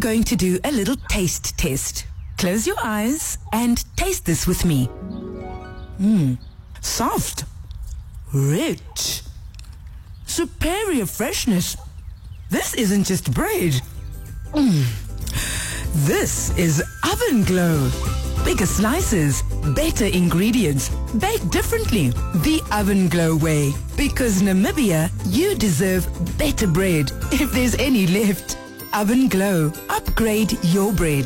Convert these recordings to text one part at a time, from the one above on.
going to do a little taste test. Close your eyes and taste this with me. Soft, rich, superior freshness. This isn't just bread. This is Oven Glow. Bigger slices, better ingredients, baked differently. The Oven Glow way. Because Namibia, you deserve better bread, if there's any left. Oven Glow. Upgrade your bread.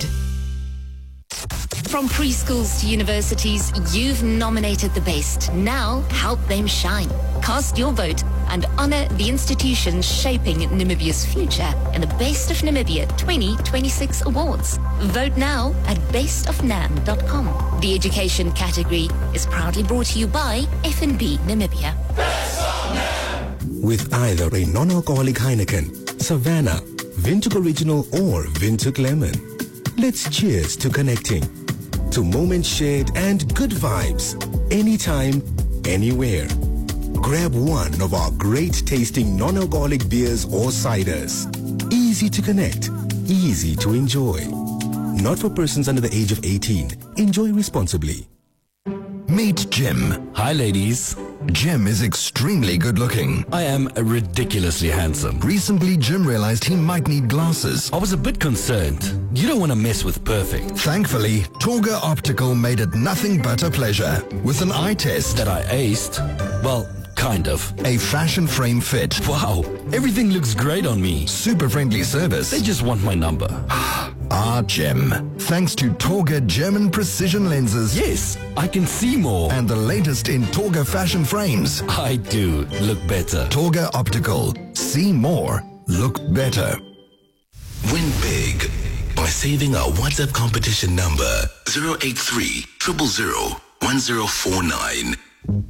From preschools to universities, you've nominated the best. Now, help them shine. Cast your vote and honor the institutions shaping Namibia's future in the Best of Namibia 2026 Awards. Vote now at bestofnam.com. The education category is proudly brought to you by F&B Namibia. With either a non-alcoholic Heineken, Savannah, Windhoek Original or Windhoek Lemon. Let's cheers to connecting, to moments shared and good vibes, anytime, anywhere. Grab one of our great tasting non-alcoholic beers or ciders. Easy to connect, easy to enjoy. Not for persons under the age of 18. Enjoy responsibly. Meet Jim. Hi, ladies. Jim is extremely good looking. I am ridiculously handsome. Recently, Jim realized he might need glasses. I was a bit concerned. You don't want to mess with perfect. Thankfully, Torga Optical made it nothing but a pleasure. With an eye test That I aced? Well, kind of. a fashion frame fit, Wow, everything looks great on me. super friendly service. They just want my number. Jim. Thanks to Torga German precision lenses Yes, I can see more. and the latest in Torga fashion frames. I do look better. Torga Optical. See more. Look better. Win big by saving our WhatsApp competition number 083 000 1049.